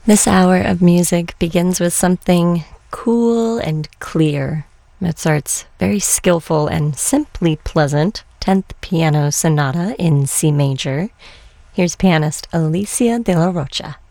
This hour of music begins with something cool and clear. Mozart's very skillful and simply pleasant 10th Piano Sonata in C major. Here's pianist Alicia de la Rocha.